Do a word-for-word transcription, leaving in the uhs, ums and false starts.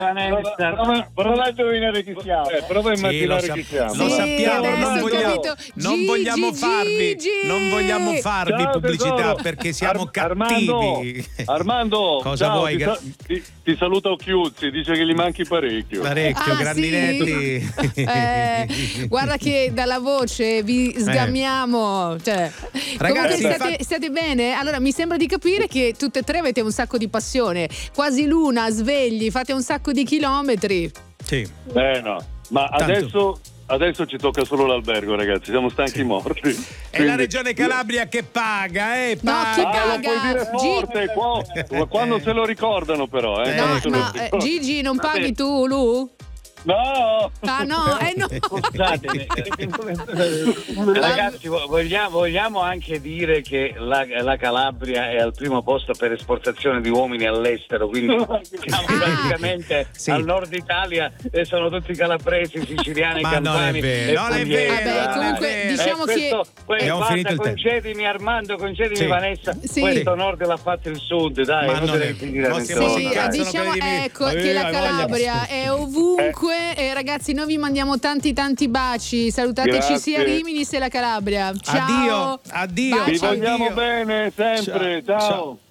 Prova, prova a indovinare chi siamo. Eh, prova a immaginare sì, lo chi siamo. Lo Sì, sappiamo, adesso non ho vogliamo, capito. non Gi, vogliamo Gi, farvi, Gi. non vogliamo farvi Ciao, pubblicità tesoro. perché siamo Ar- Armando, cattivi. Armando, Cosa ciao, vuoi? Ti, Gra- sa- ti, ti saluta Occhiuzzi, dice che gli manchi parecchio. Parecchio, Ah, Grandinetti. sì? Eh, guarda che dalla voce vi sgamiamo. Cioè, Ragazzi, comunque state, fa- state bene? Allora, mi sembra di capire che tutte e tre avete un sacco di passione. Quasi l'una, svegli, fate un sacco di chilometri. Sì. Eh no, ma Tanto. adesso, adesso ci tocca solo l'albergo, ragazzi, siamo stanchi morti. È Quindi- la regione Calabria che paga, eh? No, Paga. chi Ah, lo paga? puoi dire forte, qua- quando se lo ricordano però, eh. Eh, No, quando se lo ma eh, ricordano. Gigi, non paghi tu, Lu? No! Ah no, eh no. Scusatemi, ragazzi, vo- vogliamo, vogliamo anche dire che la, la Calabria è al primo posto per esportazione di uomini all'estero, quindi siamo Ah. praticamente Sì. al nord Italia e sono tutti calabresi, siciliani, Ma non campani è vero, e non è pugliesi. vero, Vabbè, non è comunque, vero. diciamo Eh, che- questo, que- Abbiamo guarda, finito il tempo. concedimi Armando, concedimi Sì. Vanessa, Sì. questo nord l'ha fatto il sud, dai, Ma non non deve è- finire non intorno, siamo Sì, Sì, dai. sono diciamo quelli di- ecco Eh, che la hai voglia. Calabria è ovunque e ragazzi noi vi mandiamo tanti tanti baci, salutateci Grazie. sia Rimini sia la Calabria. Ciao. Addio, addio. Baci. Vi vogliamo Addio. bene sempre, Ciao, ciao. ciao.